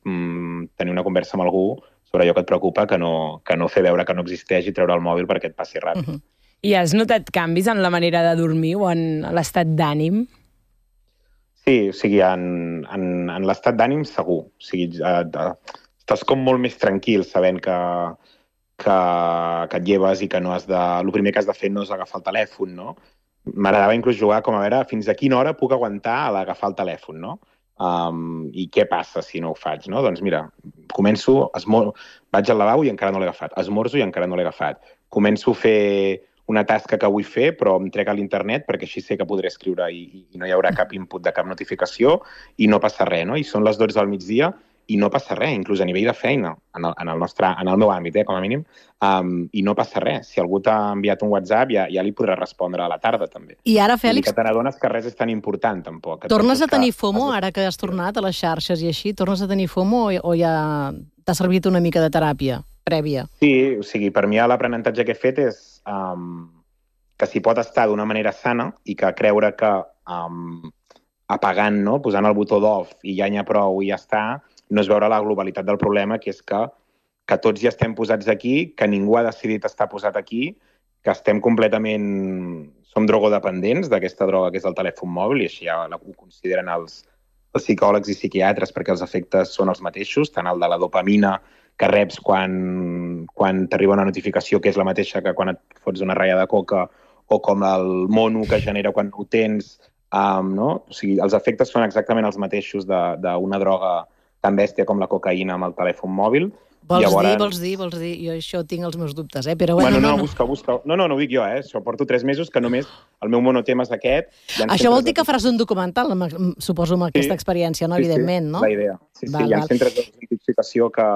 tenir una conversa amb algú sobre allò que et preocupa, que no fer veure que no existeix i treure el mòbil perquè et passi ràpid. I has notat canvis en la manera de dormir o en l'estat d'ànim? Sí, o sigui, en l'estat d'ànim segur. O sigui, estàs com molt més tranquil sabent que et lleves i que no has de... El primer que has de fer no és agafar el telèfon, no? M'agradava inclús jugar com a veure fins a quina hora puc aguantar a l'agafar el telèfon, no? I què passa si no ho faig, no? Doncs mira, començo, vaig al lavabo i encara no l'he agafat, esmorzo i encara no l'he agafat, començo a fer una tasca que vull fer però em trec a l'internet perquè així sé que podré escriure i no hi haurà cap input de cap notificació i no passa res, no? I són les 12 del migdia i no passa res, inclús a nivell de feina, en el meu àmbit, com a mínim, i no passa res. Si algú t'ha enviat un WhatsApp ja li podrà respondre a la tarda, també. I ara, Fèlix... I que te n'adones que res és tan important, tampoc. Tornes a tenir FOMO, ara que has tornat a les xarxes i així? Tornes a tenir FOMO o ja t'ha servit una mica de teràpia prèvia? Sí, o sigui, per mi l'aprenentatge que he fet és que s'hi pot estar d'una manera sana i que creure que apagant, no? Posant el botó d'off i ja n'hi ha prou i ja està, no és veure la globalitat del problema, que és que tots ja estem posats aquí, que ningú ha decidit estar posat aquí, que estem completament... Som drogodependents d'aquesta droga que és el telèfon mòbil, i així ja ho consideren els psicòlegs i psiquiatres perquè els efectes són els mateixos, tant el de la dopamina que reps quan t'arriba una notificació que és la mateixa que quan et fots una ratlla de coca o com el mono que genera quan ho tens, no? O sigui, els efectes són exactament els mateixos d'una droga tan bèstia com la cocaïna amb el telèfon mòbil. Vols dir? Jo això tinc els meus dubtes, però... Busca. No ho dic jo, Això porto 3 mesos que només el meu monotema és aquest. Això vol dir que faràs un documental, suposo, amb aquesta experiència, no? Evidentment, no? Sí, la idea. Sí, hi ha centres d'identificació que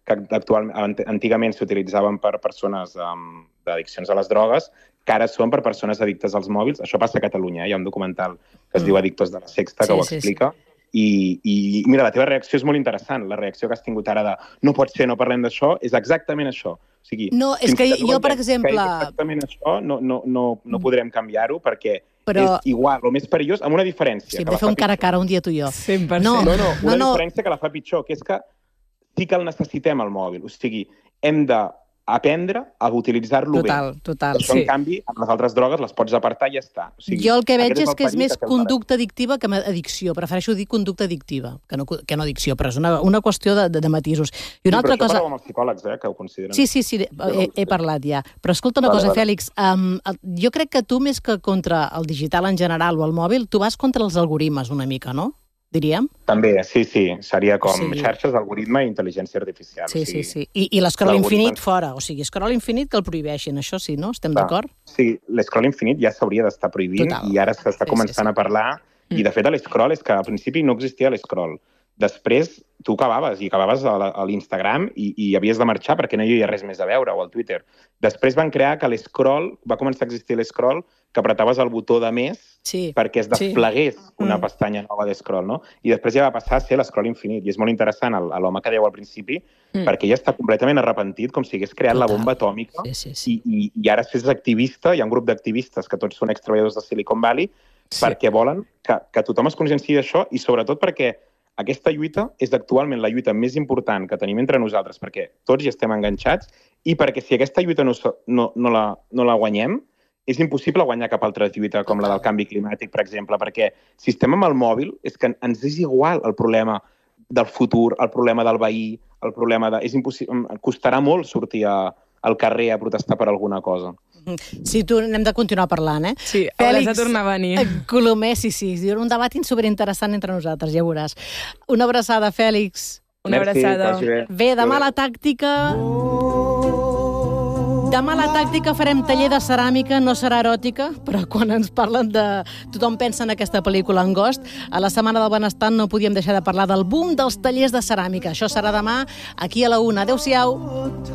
antigament s'utilitzaven per persones d'addiccions a les drogues, que ara són per persones addictes als mòbils. Això passa a Catalunya, hi ha un documental que es diu Adictos de la Sexta, que ho explica. I mira, la teva reacció és molt interessant. La reacció que has tingut ara de no pot ser, no parlem d'això, és exactament això. O sigui, no, és que jo, per exemple... Que és exactament això, no podrem canviar-ho perquè és igual, o més perillós, amb una diferència. Sí, hem de fer un cara a cara un dia tu i jo. 100%. No, una diferència que la fa pitjor, que és que sí que el necessitem, el mòbil. O sigui, hem d'aprendre a utilitzar-lo bé. Total. Això, en canvi, amb les altres drogues les pots apartar i ja està. O sigui, jo el que veig és que és més conducta addictiva que addicció. Prefereixo dir conducta addictiva, que no addicció, però és una qüestió de matisos. I una altra cosa... Però això parleu amb els psicòlegs, que ho consideren. Sí, he parlat ja. Però escolta una cosa, Fèlix, jo crec que tu, més que contra el digital en general o el mòbil, tu vas contra els algoritmes una mica, no? Diríem? També, sí. Seria com xarxes, algoritme i intel·ligència artificial. Sí. I l'escroll infinit fora. O sigui, scroll infinit que el prohibeixin, això sí, no? Estem d'acord? Sí, l'escroll infinit ja s'hauria d'estar prohibint i ara s'està començant a parlar. I, de fet, l'escroll és que al principi no existia l'escroll. Després tu acabaves a l'Instagram i havies de marxar perquè no hi havia res més a veure, o al Twitter. Després van crear que l'escroll, va començar a existir l'escroll, que apretaves el botó de més perquè es desplegués una pestanya nova d'escroll, no? I després ja va passar a ser l'escroll infinit. I és molt interessant l'home que dèieu al principi, perquè ja està completament arrepentit, com si hagués creat la bomba atòmica, i ara és activista, hi ha un grup d'activistes que tots són extreballadors de Silicon Valley, perquè volen que tothom es conscienciï d'això i sobretot perquè aquesta lluita és actualment la lluita més important que tenim entre nosaltres, perquè tots hi estem enganxats i perquè si aquesta lluita no la guanyem, és impossible guanyar cap altra lluita com la del canvi climàtic, per exemple, perquè si estem amb el mòbil és que ens és igual el problema del futur, el problema del veí, el problema de... Costarà molt sortir al carrer a protestar per alguna cosa. Sí, tu n'hem de continuar parlant, Sí, hauràs de tornar a venir. Colomer, sí, un debat superinteressant entre nosaltres, ja veuràs. Una abraçada, Fèlix. Una abraçada. Bé, demà la tàctica... Demà la tàctica farem taller de ceràmica, no serà eròtica, però quan ens parlen de... Tothom pensa en aquesta pel·lícula Angost. A la Setmana del Benestar no podíem deixar de parlar del boom dels tallers de ceràmica. Això serà demà, aquí a la 1. Adéu-siau.